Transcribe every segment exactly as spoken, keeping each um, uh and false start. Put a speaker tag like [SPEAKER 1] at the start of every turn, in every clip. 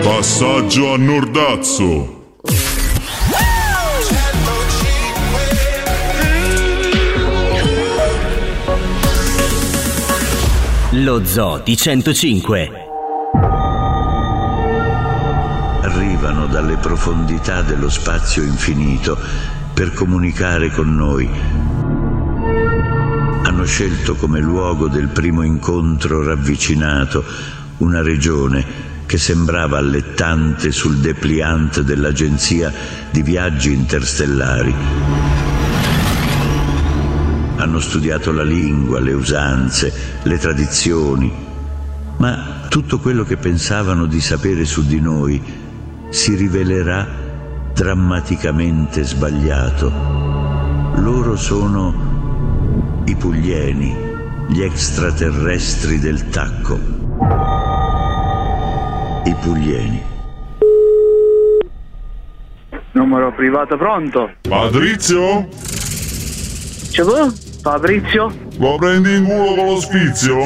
[SPEAKER 1] Passaggio a Nordazzo.
[SPEAKER 2] Lo Zoo di centocinque.
[SPEAKER 3] Arrivano dalle profondità dello spazio infinito per comunicare con noi. Hanno scelto come luogo del primo incontro ravvicinato una regione che sembrava allettante sul dépliant dell'agenzia di viaggi interstellari. Hanno studiato la lingua, le usanze, le tradizioni, ma tutto quello che pensavano di sapere su di noi si rivelerà drammaticamente sbagliato. Loro sono i Puglieni, gli extraterrestri del tacco. I Puglieni.
[SPEAKER 4] Numero privato pronto?
[SPEAKER 1] Patrizio?
[SPEAKER 4] C'è tu? Fabrizio?
[SPEAKER 1] Lo prendi in culo con lo sfizio?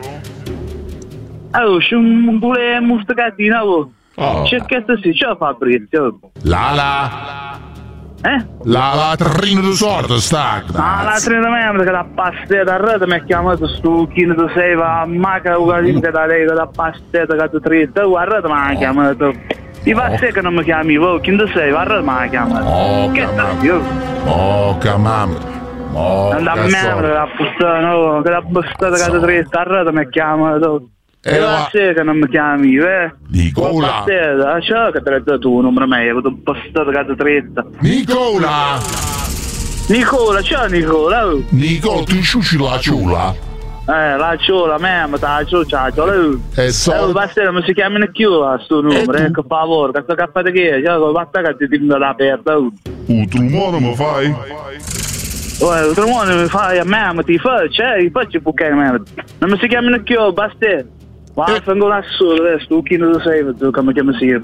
[SPEAKER 4] Oh, c'è un pure mustacatina, oh.
[SPEAKER 1] Oh.
[SPEAKER 4] C'è che sta sì, c'è Fabrizio.
[SPEAKER 5] Lala.
[SPEAKER 4] Eh?
[SPEAKER 5] La latrina di sorte sta.
[SPEAKER 4] Ma la trina membra che da pastetta a rete mi ha chiamato stu chino tu sei va maca uguale che da lei che da pastetta che tu trita guarda mi ha chiamato. Ti va se che non mi chiami voi, chi tu sei, guarda mi ha chiamato.
[SPEAKER 5] Oh,
[SPEAKER 4] che stai io?
[SPEAKER 5] Oh, camam. Oh,
[SPEAKER 4] da membra che da pastetta, che da pastetta che tu trita a rete mi ha chiamato. E va se che non mi chiami, eh?
[SPEAKER 5] Nicola.
[SPEAKER 4] Pastetta, c'è che te l'hai dato tu, non me che tu pastetta che tu trita.
[SPEAKER 5] Nicola.
[SPEAKER 4] Nicola, ciao Nicola.
[SPEAKER 5] Nicola, tu sciuci la ciula?
[SPEAKER 4] Eh, la ciula, me, ma la ciula, ciao, ciao.
[SPEAKER 5] E so.
[SPEAKER 4] Eh, basta, non si chiamano più a sto numero, eh, per favore, che sto caffè che è, cioè, basta che ti tengo l'aperta.
[SPEAKER 1] Un trumone mi fai?
[SPEAKER 4] Oh, il trumone mi fai a me, ma ti faccio, eh, faccio perché me. Non mi si chiamano più, basta. Ma vengo là solo adesso, tu chi non lo sai, tu come chiami si?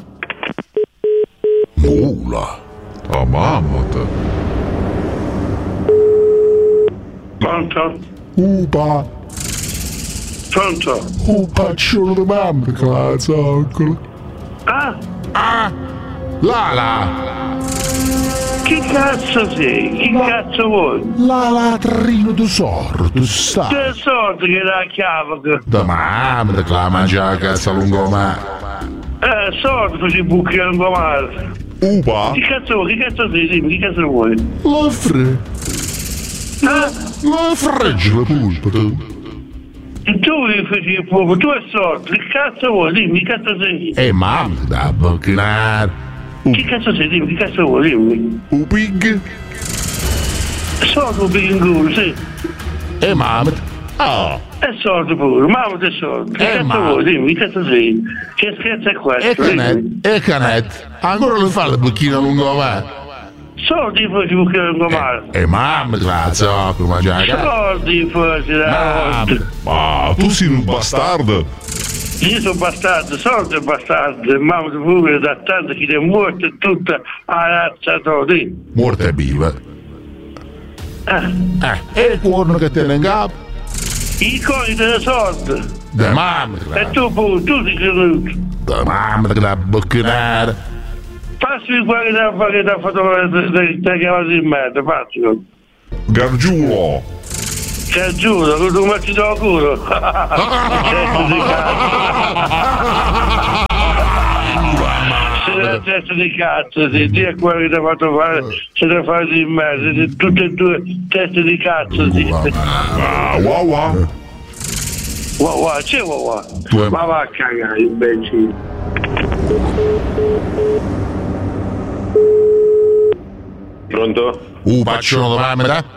[SPEAKER 5] Nulla.
[SPEAKER 1] Ah, mamma te.
[SPEAKER 6] Pronto?
[SPEAKER 5] Upa.
[SPEAKER 6] Pronto?
[SPEAKER 5] Upa, c'ho la mamma che la zoccola.
[SPEAKER 6] Ah?
[SPEAKER 5] Ah. Lala.
[SPEAKER 6] Chi cazzo sei? Chi cazzo vuoi?
[SPEAKER 5] La latrina di sorte sta.
[SPEAKER 6] Che sorte che la chiave?
[SPEAKER 5] Da mamma che la mangia a cazzo lungomare.
[SPEAKER 6] Eh, sorte ci buchi a lungomare.
[SPEAKER 1] Upa?
[SPEAKER 6] Chi cazzo vuoi? Chi cazzo sei? Dimmi, chi cazzo vuoi?
[SPEAKER 5] La fre.
[SPEAKER 6] Ah?
[SPEAKER 5] La fregge la pulpa tu.
[SPEAKER 6] Tu li fai il fuoco, tu è sorte, che cazzo vuoi? Dimmi, chi cazzo sei?
[SPEAKER 5] E mamma da bocchinare.
[SPEAKER 6] Chi cazzo sei? Dimmi, chi cazzo vuoi? Dimmi.
[SPEAKER 5] Un pig.
[SPEAKER 6] Sorte un pingulo, sì.
[SPEAKER 5] E mamma. Oh.
[SPEAKER 6] È sorte pure, mamma è sorte. Che
[SPEAKER 5] Eh,
[SPEAKER 6] cazzo
[SPEAKER 5] ma-
[SPEAKER 6] vuoi? Dimmi, chi cazzo sei? Che scherzo è questo?
[SPEAKER 5] E canet.
[SPEAKER 6] Dimmi.
[SPEAKER 5] E canet. Ancora lo fa la bocchina lungomare.
[SPEAKER 6] Sorti poi ci buchi a lungomare.
[SPEAKER 5] E mamma che la zoccola mangia a cazzo.
[SPEAKER 6] Sorti poi ci da
[SPEAKER 1] Ma tu sei un bastardo.
[SPEAKER 6] Io sono bastardo, sorte è bastardo, mamma pure da tanto che è morto e tutta la razza tua, sì.
[SPEAKER 5] Morta e viva.
[SPEAKER 6] Eh,
[SPEAKER 5] Eh. E il cuore che tiene in capo.
[SPEAKER 6] i coni della sorte.
[SPEAKER 5] Da mamma che
[SPEAKER 6] E
[SPEAKER 5] la.
[SPEAKER 6] tu pure, tu sei creduto.
[SPEAKER 5] Da mamma che la bocchinare.
[SPEAKER 6] Passi qua che ti ha fatto, che ti ha fatto, ti ha chiamato in merda, faccio.
[SPEAKER 1] Gargiulo.
[SPEAKER 6] Ti giuro, che tu metti da culo. Testa di cazzo. Sei la testa di cazzo, sì, Dio è quello che ti ha fatto fare, se ti ha fatto in merda, siete tutte e due teste di cazzo, sì.
[SPEAKER 1] Ah, wow, wow.
[SPEAKER 6] Wow, wow, c'è wow, wow.
[SPEAKER 5] Due-
[SPEAKER 6] Ma va a cagare, imbecille.
[SPEAKER 7] Pronto?
[SPEAKER 5] Upa, c'è una domanda?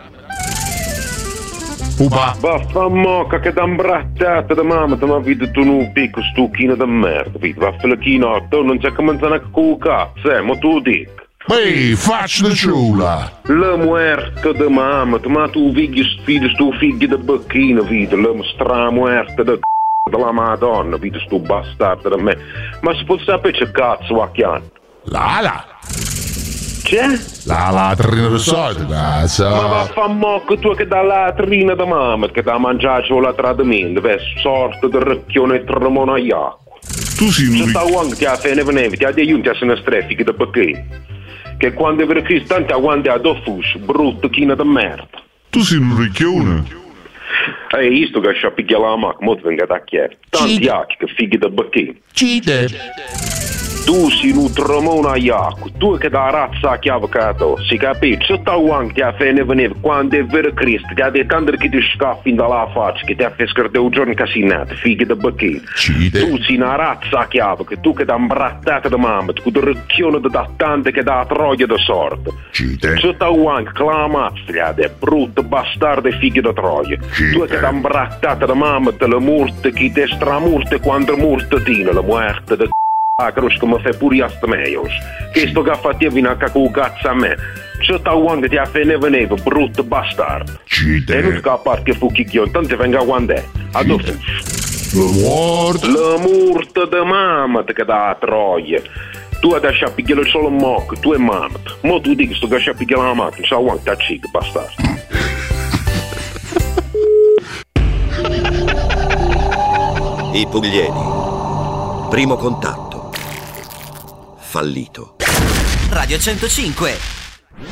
[SPEAKER 5] Upa.
[SPEAKER 7] Vaffanmocca che da imbrattata da mamma, ma vedi tu non picco stucchino da merda, vedi, vaffalachino, tu non c'è come manzana con il cazzo, eh, ma tu dici.
[SPEAKER 5] Ehi, faccia di ciula.
[SPEAKER 7] La muerta da mamma, ma tu vedi sfide stu figli da bacchino, vedi, la stramuerta da c***o della Madonna, vedi stu bastardo da me. Ma si può sapere che cazzo va chiaro?
[SPEAKER 5] Lala.
[SPEAKER 6] C'è?
[SPEAKER 5] La latrina del solito,
[SPEAKER 7] Ma
[SPEAKER 5] cazzo.
[SPEAKER 7] vaffanmocca tu che da latrina da mamma, che da mangiare la tradimento, vedi, sorta da racchione e tremona acqua.
[SPEAKER 1] Tu sei
[SPEAKER 7] Se
[SPEAKER 1] un
[SPEAKER 7] sta uang ti ha fene venevi, ti ha dei giunti a se ne streffichi da perché? Che quando è vero Cristo, tanti aguanti a doffus, brutto china da merda.
[SPEAKER 1] Tu sei un ricchione.
[SPEAKER 7] E visto che c'ha picchiato la macchina, mo ti venga da chiaro. Tanti acchi che fighi da perché?
[SPEAKER 5] Cide.
[SPEAKER 7] Tu sei un tromone a Iaco, tu che da razza a chiave cato, si capisce? Se sta uang ti ha fene venevi, quando è vero Cristo, ti ha detto che ti scaffi dalla faccia, che ti ha fatto scardare un giorno casinato, fighi da perché?
[SPEAKER 5] Cide.
[SPEAKER 7] Tu sei una razza a chiave, che tu che da imbrattata da mamma, tu che recchione da tante che da troia da sorte.
[SPEAKER 5] Cide.
[SPEAKER 7] Se sta uang clamazzate, brutto bastardo e figli da troia.
[SPEAKER 5] Cide.
[SPEAKER 7] Tu che da imbrattata da mamma, te la morte, chi te stramurte quando morte tina, la muerte da ah, che mi fa pure a sta meios. Che sto che fa te viene a cacco cazzo a me. Se sta uang ti ha fene veneva, brutto bastardo.
[SPEAKER 5] Cide.
[SPEAKER 7] E non scappare che fu chicchione, tanto venga quando è. Addosso.
[SPEAKER 5] La morte.
[SPEAKER 7] La morte da mamma che da troia. Tu hai lasciato picchiare solo un mock, tu e mamma. Mo tu dici sto che lasciato picchiare la macchina, sa uang ti ha cic, bastardo.
[SPEAKER 8] I Pugliesi. Primo contatto. Fallito.
[SPEAKER 2] Radio centocinque.